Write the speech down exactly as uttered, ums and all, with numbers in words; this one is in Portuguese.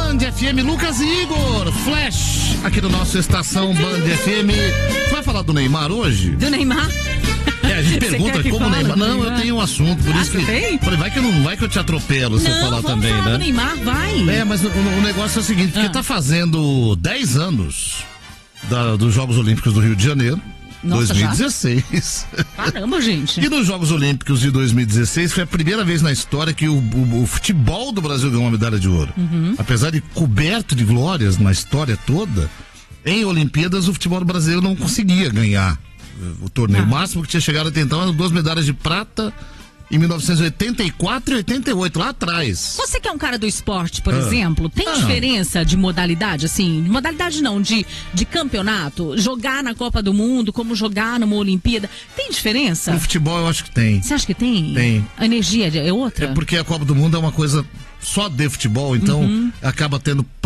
Band F M, Lucas e Igor, Flash, aqui no nosso Estação Band F M. Você vai falar do Neymar hoje? Do Neymar? É, a gente pergunta como o Neymar. Não, eu tenho um assunto, por ah, isso que. Tem? Falei, vai que eu não vai que eu te atropelo se eu falar também, falar né? Do Neymar, vai. É, mas o, o negócio é o seguinte, porque ah. tá fazendo dez anos da, dos Jogos Olímpicos do Rio de Janeiro. Nossa, dois mil e dezesseis. Caramba, gente. E nos Jogos Olímpicos de dois mil e dezesseis foi a primeira vez na história que o, o, o futebol do Brasil ganhou uma medalha de ouro. Uhum. Apesar de coberto de glórias na história toda, em Olimpíadas o futebol brasileiro não conseguia ganhar o torneio. Ah. O máximo que tinha chegado até então eram duas medalhas de prata em mil novecentos e oitenta e quatro e oitenta e oito, lá atrás. Você que é um cara do esporte, por Ah. exemplo, tem Ah. diferença de modalidade, assim, modalidade não, de, de campeonato, jogar na Copa do Mundo, como jogar numa Olimpíada, tem diferença? No futebol eu acho que tem. Você acha que tem? Tem. A energia é outra? É porque a Copa do Mundo é uma coisa só de futebol, então Uhum. acaba tendo